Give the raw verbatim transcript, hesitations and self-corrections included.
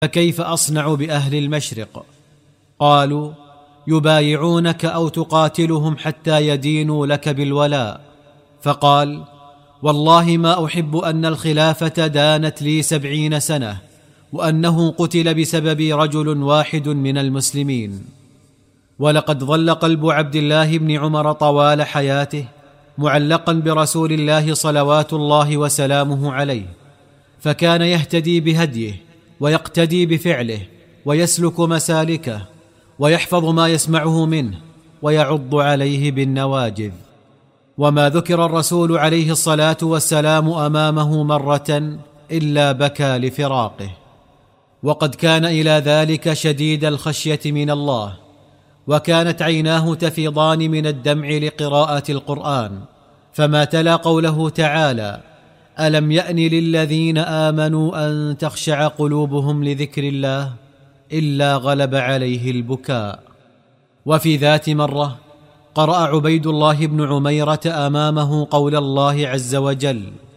فكيف أصنع بأهل المشرق؟ قالوا: يبايعونك أو تقاتلهم حتى يدينوا لك بالولاء. فقال: والله ما أحب أن الخلافة دانت لي سبعين سنة وأنه قتل بسبب رجل واحد من المسلمين. ولقد ظل قلب عبد الله بن عمر طوال حياته معلقا برسول الله صلوات الله وسلامه عليه، فكان يهتدي بهديه ويقتدي بفعله ويسلك مسالكه ويحفظ ما يسمعه منه ويعض عليه بالنواجذ. وما ذكر الرسول عليه الصلاة والسلام أمامه مرة إلا بكى لفراقه، وقد كان إلى ذلك شديد الخشية من الله، وكانت عيناه تفيضان من الدمع لقراءة القرآن، فما تلا قوله تعالى: ألم يأن للذين آمنوا أن تخشع قلوبهم لذكر الله إلا غلب عليه البكاء. وفي ذات مرة قرأ عبيد الله بن عميرة أمامه قول الله عز وجل: